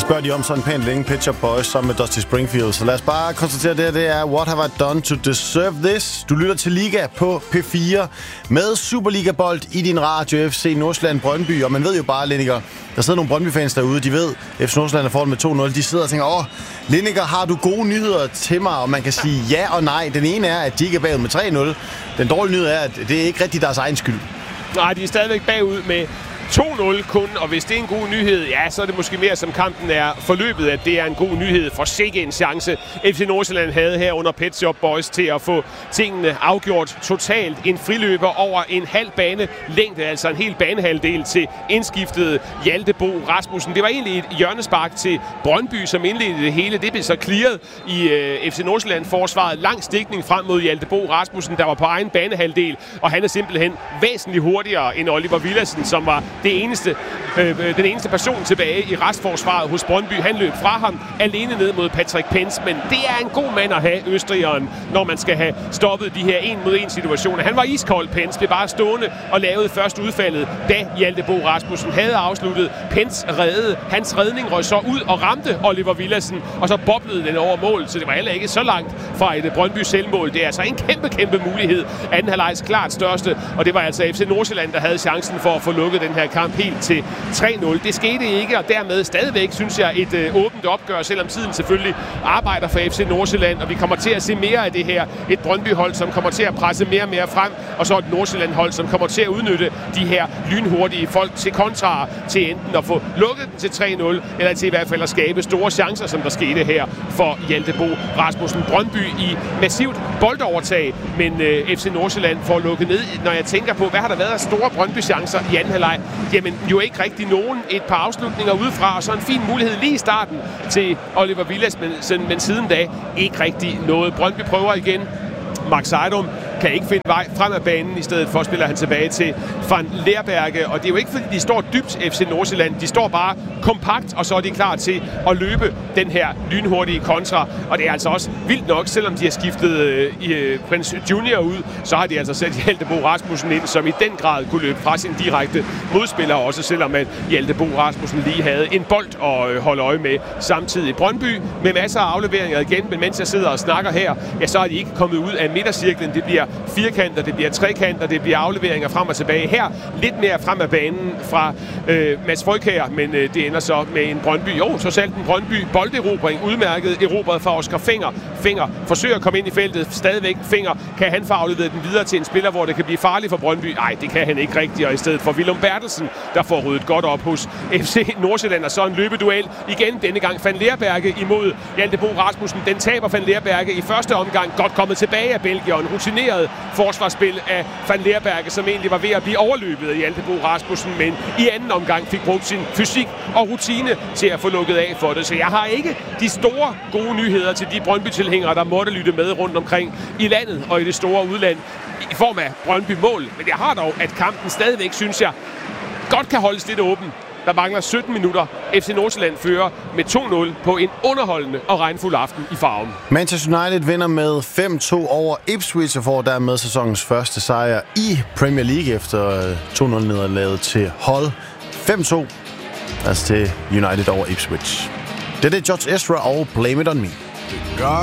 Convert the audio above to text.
spørger de om sådan pænt længe, Pet Shop Boys sammen med Dusty Springfield. Så lad os bare konstatere det er What Have I Done To Deserve This? Du lytter til Liga på P4 med Superliga-bold i din radio, FC Nordsjælland Brøndby. Og man ved jo bare, Linniger, der sidder nogle Brøndby-fans derude, de ved, FC Nordsjælland er foran med 2-0. De sidder og tænker, Linniger, har du gode nyheder til mig? Og man kan sige ja og nej. Den ene er, at de ikke er bagud med 3-0. Den dårlige nyhed er, at det er ikke rigtig deres egen skyld. Nej, de er stadigvæk bagud med 2-0 kun, og hvis det er en god nyhed, ja, så er det måske mere som kampen er forløbet, at det er en god nyhed for sikke en chance. FC Nordsjælland havde her under Pet Shop Boys til at få tingene afgjort totalt. En friløber over en halv bane længde, altså en hel banehalvdel til indskiftede Hjalte Bo Rasmussen. Det var egentlig et hjørnespark til Brøndby, som indledte det hele. Det blev så clearet i FC Nordsjælland forsvaret. Lang stikning frem mod Hjalte Bo Rasmussen, der var på egen banehalvdel, og han er simpelthen væsentligt hurtigere end Oliver Villadsen, som var den eneste person tilbage i restforsvaret hos Brøndby. Han løb fra ham alene ned mod Patrick Pence, men det er en god mand at have, østrigeren, når man skal have stoppet de her 1-mod-1 situationer. Han var iskold, Pence, blev bare stående og lavede først udfaldet, da Hjalte Bo Rasmussen havde afsluttet. Pence reddede. Hans redning røg så ud og ramte Oliver Villadsen, og så boblede den over mål, så det var heller ikke så langt fra et Brøndby selvmål. Det er altså en kæmpe mulighed. Anden halvlejs klart største, og det var altså FC Nordsjælland, der havde chancen for at få lukket den her kamp helt til 3-0. Det skete ikke, og dermed stadigvæk, synes jeg, et åbent opgør, selvom tiden selvfølgelig arbejder for FC Nordsjælland, og vi kommer til at se mere af det her. Et Brøndby-hold, som kommer til at presse mere og mere frem, og så et Nordsjælland-hold, som kommer til at udnytte de her lynhurtige folk til kontra, til enten at få lukket den til 3-0, eller til i hvert fald at skabe store chancer, som der skete her for Hjalte Bo Rasmussen. Brøndby i massivt boldovertag, men FC Nordsjælland får lukket ned. Når jeg tænker på, hvad har der været af store Brøndby-chancer i anden halvleg? Jamen, jo ikke rigtig nogen. Et par afslutninger udefra, og så en fin mulighed lige i starten til Oliver Villadsen, men siden da ikke rigtig noget. Brøndby prøver igen. Max Ejdom kan ikke finde vej frem af banen. I stedet for spiller han tilbage til Van Leerberge. Og det er jo ikke, fordi de står dybt, FC Nordsjælland. De står bare kompakt, og så er de klar til at løbe den her lynhurtige kontra. Og det er altså også vildt nok, selvom de har skiftet Prince Junior ud, så har de altså sat Hjalte Bo Rasmussen ind, som i den grad kunne løbe fra sin direkte modspiller, også selvom at Hjalte Bo Rasmussen lige havde en bold at holde øje med samtidig. Brøndby med masser af afleveringer igen, men mens jeg sidder og snakker her, ja, så er de ikke kommet ud af midtercirklen. Det bliver firkanter, det bliver trekanter, det bliver afleveringer frem og tilbage. Her lidt mere frem af banen fra Mads Frøkjær, men det ender så med en Brøndby. Så selv en Brøndby bolderobring, udmærket erobret fra Oscar Fenger. Fenger forsøger at komme ind i feltet, stadigvæk Fenger. Kan han få afleveret den videre til en spiller, hvor det kan blive farligt for Brøndby? Nej, det kan han ikke rigtigt, og i stedet for Willum Bertelsen, der får ryddet godt op hos FC Nordsjælland, og så en løbeduel igen, denne gang Van Leerberge imod Hjalte Bo Rasmussen. Den taber Van Leerberge i første omgang, godt kommet tilbage af Belgien, en rutineret forsvarsspil af Van Leerberge, som egentlig var ved at blive overløbet af Hjalte Bo Rasmussen, men i anden omgang fik brugt sin fysik og rutine til at få lukket af for det. Så jeg har ikke de store gode nyheder til de Brøndby-tilhængere, der måtte lytte med rundt omkring i landet og i det store udland i form af Brøndby-mål. Men jeg har dog, at kampen stadigvæk, synes jeg, godt kan holdes lidt åben. Der mangler 17 minutter. FC Nordsjælland fører med 2-0 på en underholdende og regnfuld aften i Farven. Manchester United vinder med 5-2 over Ipswich og får dermed sæsonens første sejr i Premier League efter 2-0-nederlaget til Hull. 5-2 altså til United over Ipswich. Det er George Ezra og Blame It On Me.